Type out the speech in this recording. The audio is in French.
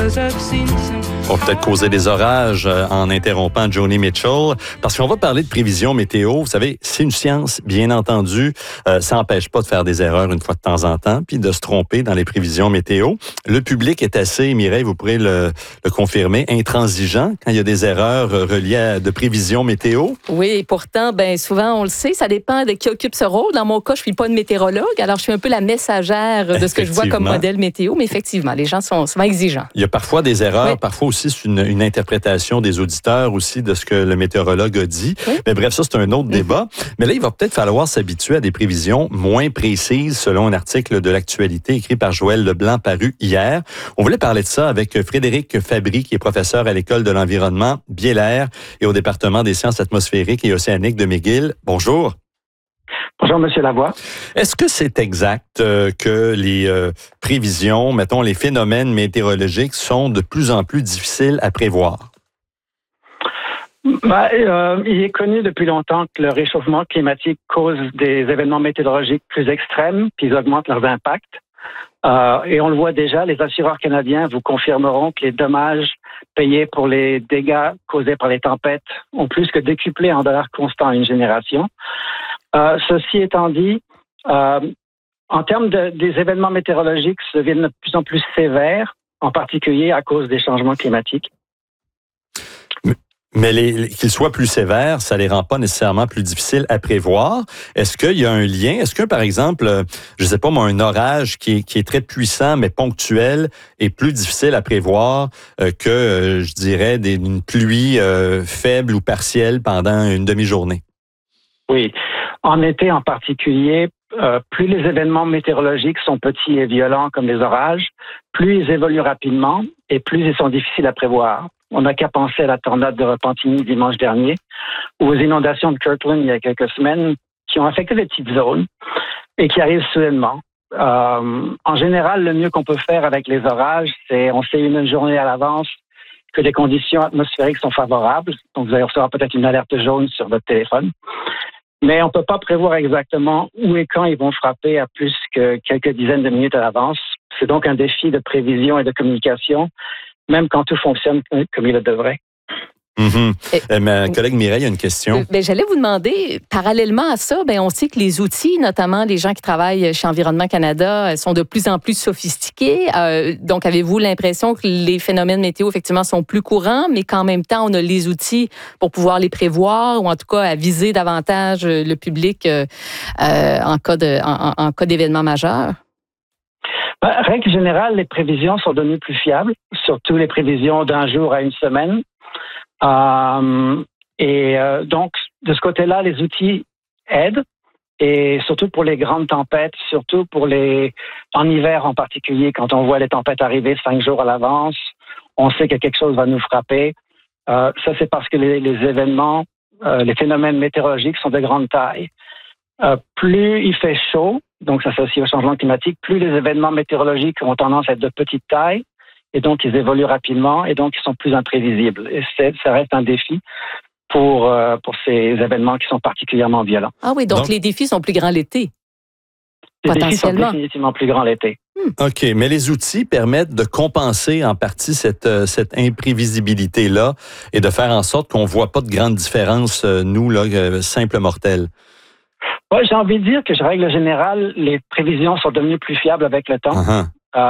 On va peut-être causer des orages en interrompant Joni Mitchell, parce qu'on va parler de prévision météo. Vous savez, c'est une science, bien entendu. Ça n'empêche pas de faire des erreurs une fois de temps en temps, puis de se tromper dans les prévisions météo. Le public est assez, Mireille, vous pourrez le confirmer, intransigeant quand il y a des erreurs reliées à de prévisions météo. Oui, et pourtant, souvent, on le sait, ça dépend de qui occupe ce rôle. Dans mon cas, je ne suis pas une météorologue, alors je suis un peu la messagère de ce que je vois comme modèle météo, mais effectivement, les gens sont souvent exigeants. Il y a parfois des erreurs, parfois aussi c'est une interprétation des auditeurs aussi de ce que le météorologue a dit. Oui. Mais bref, ça, c'est un autre débat. Mais là, il va peut-être falloir s'habituer à des prévisions moins précises selon un article de l'actualité écrit par Joël Leblanc paru hier. On voulait parler de ça avec Frédéric Fabry, qui est professeur à l'École de l'environnement Bielair et au département des sciences atmosphériques et océaniques de McGill. Bonjour. Bonjour, M. Lavoie. Est-ce que c'est exact que les prévisions, mettons, les phénomènes météorologiques sont de plus en plus difficiles à prévoir? Il est connu depuis longtemps que le réchauffement climatique cause des événements météorologiques plus extrêmes, puis ils augmentent leurs impacts. Et on le voit déjà, les assureurs canadiens vous confirmeront que les dommages payés pour les dégâts causés par les tempêtes ont plus que décuplé en dollars constants à une génération. Ceci étant dit, en termes des événements météorologiques deviennent de plus en plus sévères, en particulier à cause des changements climatiques. Mais qu'ils soient plus sévères, ça les rend pas nécessairement plus difficiles à prévoir. Est-ce qu'il y a un lien? Est-ce que, par exemple, je sais pas moi, un orage qui est très puissant mais ponctuel est plus difficile à prévoir que, je dirais, une pluie faible ou partielle pendant une demi-journée? Oui. En été en particulier, plus les événements météorologiques sont petits et violents comme les orages, plus ils évoluent rapidement et plus ils sont difficiles à prévoir. On n'a qu'à penser à la tornade de Repentigny dimanche dernier ou aux inondations de Kirkland il y a quelques semaines qui ont affecté des petites zones et qui arrivent soudainement. En général, le mieux qu'on peut faire avec les orages, c'est on sait une journée à l'avance que les conditions atmosphériques sont favorables. Donc, vous allez recevoir peut-être une alerte jaune sur votre téléphone. Mais on ne peut pas prévoir exactement où et quand ils vont frapper à plus que quelques dizaines de minutes à l'avance. C'est donc un défi de prévision et de communication, même quand tout fonctionne comme il le devrait. Ma collègue Mireille a une question. J'allais vous demander, parallèlement à ça, on sait que les outils, notamment les gens qui travaillent chez Environnement Canada, sont de plus en plus sophistiqués. Donc, avez-vous l'impression que les phénomènes météo, effectivement, sont plus courants, mais qu'en même temps, on a les outils pour pouvoir les prévoir ou en tout cas à viser davantage le public en cas d'événement majeur? Règle générale, les prévisions sont devenues plus fiables, surtout les prévisions d'un jour à une semaine. Donc, de ce côté-là, les outils aident, et surtout pour les grandes tempêtes, surtout en hiver en particulier, quand on voit les tempêtes arriver 5 jours à l'avance, on sait que quelque chose va nous frapper. Ça, c'est parce que les événements, les phénomènes météorologiques sont de grande taille. Plus il fait chaud, donc ça s'associe au changement climatique, plus les événements météorologiques ont tendance à être de petite taille, et donc ils évoluent rapidement, et donc ils sont plus imprévisibles. Et ça reste un défi pour ces événements qui sont particulièrement violents. Ah oui, donc les défis sont plus grands l'été. Les défis sont définitivement plus grands l'été. OK, mais les outils permettent de compenser en partie cette imprévisibilité-là et de faire en sorte qu'on ne voit pas de grandes différences, nous, là, simples mortels. Oui, j'ai envie de dire que, règle générale, les prévisions sont devenues plus fiables avec le temps.